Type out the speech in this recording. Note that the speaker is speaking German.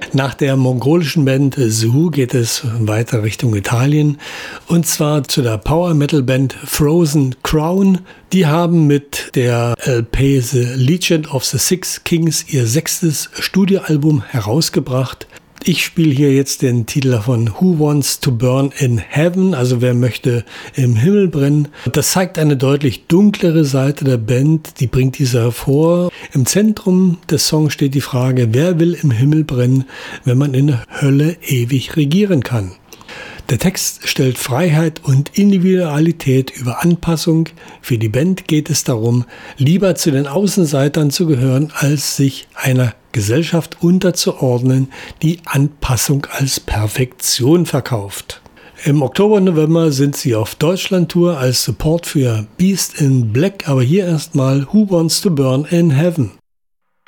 Nach der mongolischen Band The Who geht es weiter Richtung Italien und zwar zu der Power-Metal-Band Frozen Crown. Die haben mit der LP The Legend of the Six Kings ihr 6. Studioalbum herausgebracht. Ich spiele hier jetzt den Titel davon Who Wants to Burn in Heaven, also wer möchte im Himmel brennen. Das zeigt eine deutlich dunklere Seite der Band, die bringt diese hervor. Im Zentrum des Songs steht die Frage, wer will im Himmel brennen, wenn man in der Hölle ewig regieren kann. Der Text stellt Freiheit und Individualität über Anpassung. Für die Band geht es darum, lieber zu den Außenseitern zu gehören, als sich einer Gesellschaft unterzuordnen, die Anpassung als Perfektion verkauft. Im Oktober und November sind sie auf Deutschland-Tour als Support für Beast in Black, aber hier erstmal Who Wants to Burn in Heaven.